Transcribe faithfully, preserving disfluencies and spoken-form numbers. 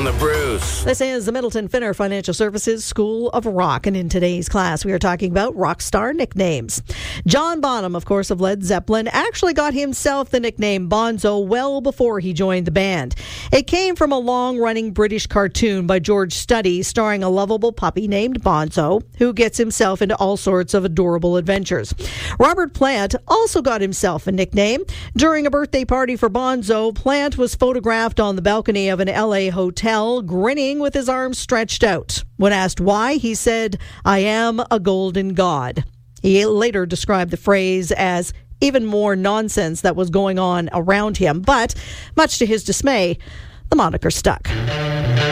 on the Bruce. This is the Middleton Finner Financial Services School of Rock, and in today's class we are talking about rock star nicknames. John Bonham, of course, of Led Zeppelin, actually got himself the nickname Bonzo well before he joined the band. It came from a long-running British cartoon by George Studdy starring a lovable puppy named Bonzo, who gets himself into all sorts of adorable adventures. Robert Plant also got himself a nickname. During a birthday party for Bonzo, Plant was photographed on the balcony of an L A hotel, grinning with his arms stretched out. When asked why, he said, "I am a golden god." He later described the phrase as even more nonsense that was going on around him, but much to his dismay, the moniker stuck.